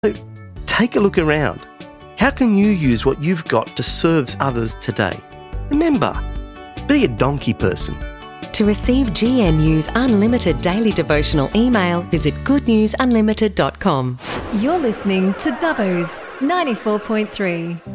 So take a look around. How can you use what you've got to serve others today? Remember, be a donkey person. To receive GNU's unlimited daily devotional email, visit goodnewsunlimited.com. You're listening to Dubbo's 94.3.